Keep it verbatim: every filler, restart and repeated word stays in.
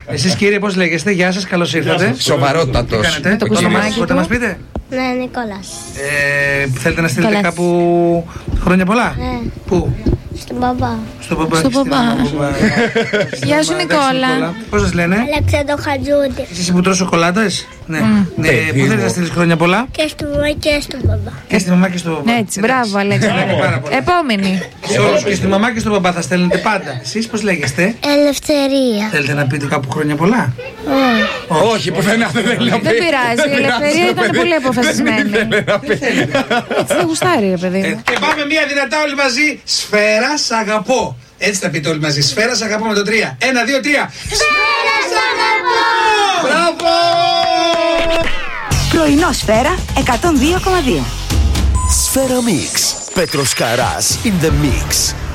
Εσείς κύριε, πώς λέγεστε? Γεια σας, καλώς ήρθατε. Σοβαρότατος. Τι κάνετε? Το κοστούμάκι Μπορείτε να μας πείτε? Ναι, Νικόλας. Ε, θέλετε να στείλετε Καλάς. κάπου χρόνια πολλά? Ναι. Πού? Στον μπαμπά. Στο παπά. Στο και στην παπά. μαμά. Γεια σου, Εντάξει, Νικόλα. Πώς σας λένε? Αλέξανδρο Χατζούδη. Εσείς που τρως σοκολάτες? Ναι. Ναι. Παιδί Πού θέλετε μου. να στείλεις χρόνια πολλά? Και στον μαμά και στον μπαμπά. Και στη μαμά και στο παπά. Έτσι, μπράβο, Αλέξανδρο. Πάρα πολλά. Επόμενη. Σε όλους, και στη μαμά και στον παπά θα στέλνετε πάντα. Εσείς πώς λέγεστε? Ελευθερία. Θέλετε να πείτε κάπου χρόνια πολλά? Όχι, πουθενά δεν θέλει να πει. Δεν πειράζει, η ελευθερία ήταν πολύ αποφασισμένη. Έτσι δεν γουστάρει, ρε παιδί Ε, μου. Και πάμε μία δυνατά όλοι μαζί. Σφαίρα, σ' αγαπώ. Έτσι θα πείτε όλοι μαζί. Σφαίρα, σ' αγαπώ με το τρία. Ένα, δύο, τρία. Σφαίρα σ' αγαπώ. Μπράβο! Πρωινό Σφαίρα εκατόν δύο κόμμα δύο. Σφαίρα Mix. Πέτρος Καράς in the mix.